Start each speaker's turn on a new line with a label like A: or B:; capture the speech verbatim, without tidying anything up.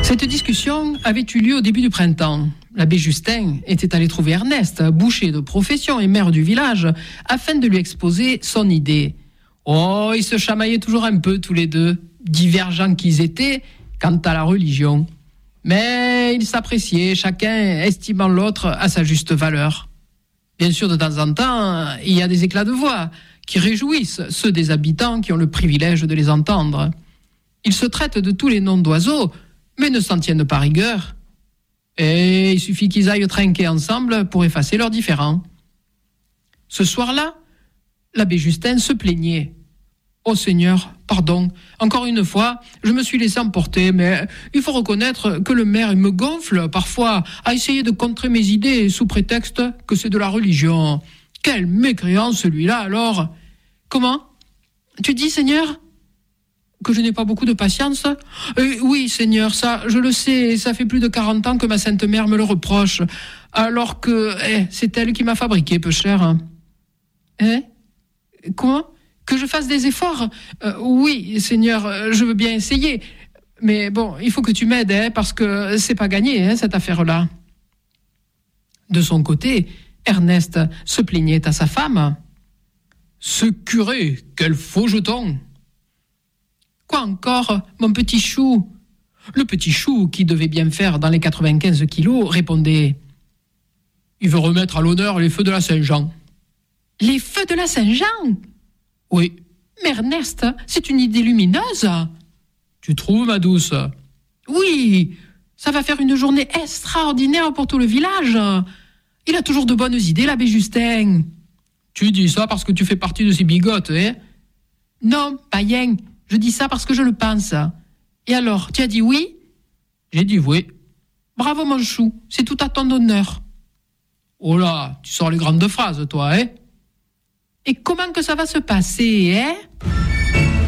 A: Cette discussion avait eu lieu au début du printemps. L'abbé Justin était allé trouver Ernest, boucher de profession et maire du village, afin de lui exposer son idée. Oh, ils se chamaillaient toujours un peu tous les deux, divergents qu'ils étaient quant à la religion. Mais ils s'appréciaient, chacun estimant l'autre à sa juste valeur. Bien sûr, de temps en temps, il y a des éclats de voix qui réjouissent ceux des habitants qui ont le privilège de les entendre. Ils se traitent de tous les noms d'oiseaux, mais ne s'en tiennent pas rigueur. Et il suffit qu'ils aillent trinquer ensemble pour effacer leurs différends. Ce soir-là, l'abbé Justin se plaignait. « Oh Seigneur, pardon, encore une fois, je me suis laissé emporter, mais il faut reconnaître que le maire me gonfle parfois à essayer de contrer mes idées sous prétexte que c'est de la religion. Quel mécréant celui-là alors !»« Comment ? Tu dis, Seigneur ? Que je n'ai pas beaucoup de patience ? euh, Oui, Seigneur, ça, je le sais, ça fait plus de quarante ans que ma sainte mère me le reproche, alors que eh, c'est elle qui m'a fabriqué, peu cher. »« Hein ? Quoi ? Que je fasse des efforts ? euh, Oui, Seigneur, je veux bien essayer, mais bon, il faut que tu m'aides, hein, parce que c'est pas gagné, hein, cette affaire-là. » De son côté, Ernest se plaignait à sa femme. « Ce curé, quel faux jeton !»« Quoi encore, mon petit chou ?» Le petit chou, qui devait bien faire dans les quatre-vingt-quinze kilos, répondait « Il veut remettre à l'honneur les feux de la Saint-Jean. »« Les feux de la Saint-Jean ?» ?»« Oui. »« Mais Ernest, c'est une idée lumineuse. »« Tu trouves, ma douce ? » ?»« Oui, ça va faire une journée extraordinaire pour tout le village. Il a toujours de bonnes idées, l'abbé Justin. »« Tu dis ça parce que tu fais partie de ces bigotes, hein ?»« Non, païen. Je dis ça parce que je le pense. Et alors, tu as dit oui ? » ?»« J'ai dit oui. »« Bravo mon chou, c'est tout à ton honneur. »« Oh là, tu sors les grandes phrases, toi, hein ?»« Et comment que ça va se passer, hein ?